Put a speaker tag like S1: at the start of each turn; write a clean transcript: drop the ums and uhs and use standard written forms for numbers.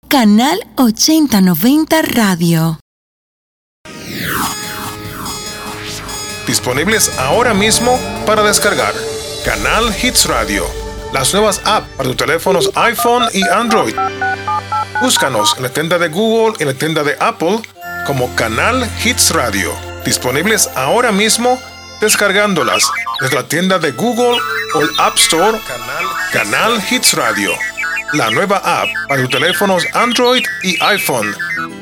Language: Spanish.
S1: Canal 8090 Radio.
S2: Disponibles ahora mismo para descargar. Canal Hits Radio. Las nuevas apps para tus teléfonos iPhone y Android. Búscanos en la tienda de Google y en la tienda de Apple como Canal Hits Radio. Disponibles ahora mismo descargándolas desde la tienda de Google o el App Store. Canal Hits Radio. La nueva app para tus teléfonos Android y iPhone.